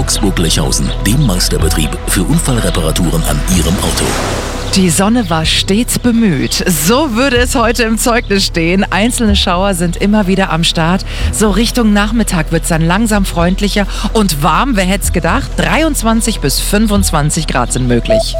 Augsburg-Lechhausen, dem Meisterbetrieb für Unfallreparaturen an Ihrem Auto. Die Sonne war stets bemüht. So würde es heute im Zeugnis stehen. Einzelne Schauer sind immer wieder am Start. So Richtung Nachmittag wird es dann langsam freundlicher und warm. Wer hätte es gedacht? 23 bis 25 Grad sind möglich.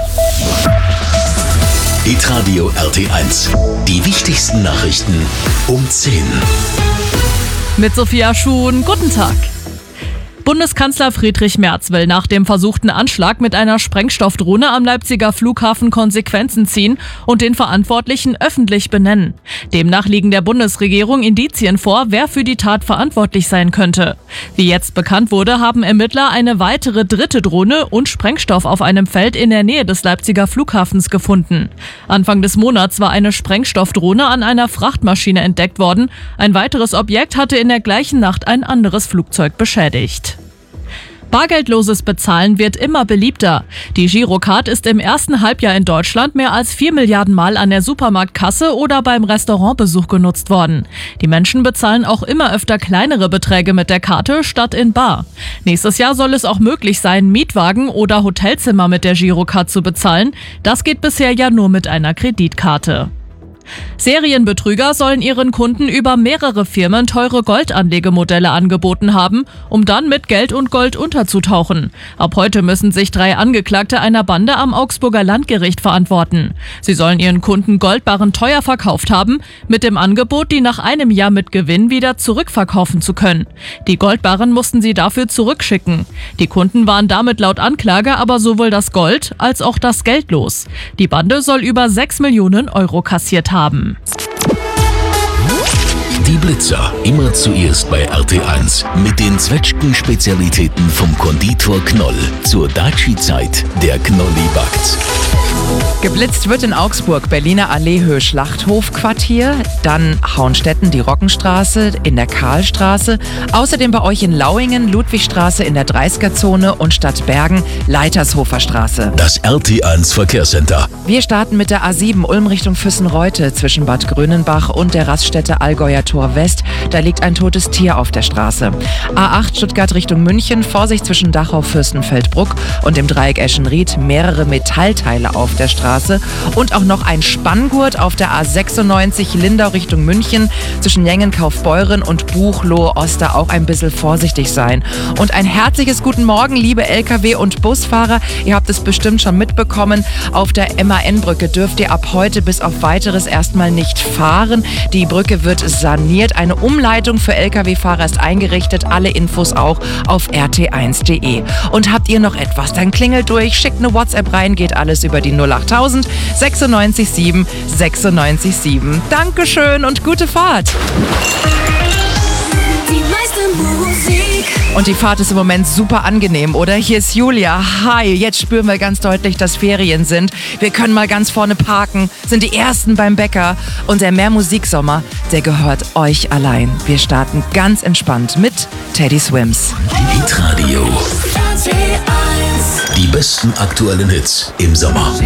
Hitradio RT1. Die wichtigsten Nachrichten um 10. Mit Sophia Schuhn, guten Tag. Bundeskanzler Friedrich Merz will nach dem versuchten Anschlag mit einer Sprengstoffdrohne am Leipziger Flughafen Konsequenzen ziehen und den Verantwortlichen öffentlich benennen. Demnach liegen der Bundesregierung Indizien vor, wer für die Tat verantwortlich sein könnte. Wie jetzt bekannt wurde, haben Ermittler eine weitere dritte Drohne und Sprengstoff auf einem Feld in der Nähe des Leipziger Flughafens gefunden. Anfang des Monats war eine Sprengstoffdrohne an einer Frachtmaschine entdeckt worden. Ein weiteres Objekt hatte in der gleichen Nacht ein anderes Flugzeug beschädigt. Bargeldloses Bezahlen wird immer beliebter. Die Girocard ist im ersten Halbjahr in Deutschland mehr als 4 Milliarden Mal an der Supermarktkasse oder beim Restaurantbesuch genutzt worden. Die Menschen bezahlen auch immer öfter kleinere Beträge mit der Karte statt in bar. Nächstes Jahr soll es auch möglich sein, Mietwagen oder Hotelzimmer mit der Girocard zu bezahlen. Das geht bisher ja nur mit einer Kreditkarte. Serienbetrüger sollen ihren Kunden über mehrere Firmen teure Goldanlegemodelle angeboten haben, um dann mit Geld und Gold unterzutauchen. Ab heute müssen sich 3 Angeklagte einer Bande am Augsburger Landgericht verantworten. Sie sollen ihren Kunden Goldbarren teuer verkauft haben, mit dem Angebot, die nach einem Jahr mit Gewinn wieder zurückverkaufen zu können. Die Goldbarren mussten sie dafür zurückschicken. Die Kunden waren damit laut Anklage aber sowohl das Gold als auch das Geld los. Die Bande soll über 6 Millionen Euro kassiert haben. Die Blitzer, immer zuerst bei RT1 mit den Zwetschgen-Spezialitäten vom Konditor Knoll. Zur Daci-Zeit, der Knolli backt. Geblitzt wird in Augsburg, Berliner Allee-Höhe Schlachthofquartier, dann Hauenstetten, die Rockenstraße in der Karlstraße, außerdem bei euch in Lauingen, Ludwigstraße in der 30er-Zone und Stadtbergen, Leitershofer Straße. Das RT1 Verkehrscenter. Wir starten mit der A7 Ulm Richtung Füssenreute zwischen Bad Grönenbach und der Raststätte Allgäuer Tor West. Da liegt ein totes Tier auf der Straße. A8 Stuttgart Richtung München, Vorsicht zwischen Dachau-Fürstenfeldbruck und dem Dreieck Eschenried, mehrere Metallteile auf der Straße und auch noch ein Spanngurt auf der A96 Lindau Richtung München zwischen Jengen-Kaufbeuren und Buchloe-Oster, auch ein bisschen vorsichtig sein. Und ein herzliches Guten Morgen, liebe Lkw- und Busfahrer. Ihr habt es bestimmt schon mitbekommen, auf der MAN-Brücke dürft ihr ab heute bis auf Weiteres erstmal nicht fahren. Die Brücke wird saniert, eine Umleitung für Lkw-Fahrer ist eingerichtet, alle Infos auch auf rt1.de. Und habt ihr noch etwas, dann klingelt durch, schickt eine WhatsApp rein, geht alles über die 08000 96 7 96 7. Dankeschön und gute Fahrt. Die meiste Musik. Und die Fahrt ist im Moment super angenehm, oder? Hier ist Julia. Hi, jetzt spüren wir ganz deutlich, dass Ferien sind. Wir können mal ganz vorne parken, sind die Ersten beim Bäcker. Und der Mehrmusiksommer, der gehört euch allein. Wir starten ganz entspannt mit Teddy Swims. Hitradio. Die besten aktuellen Hits im Sommer.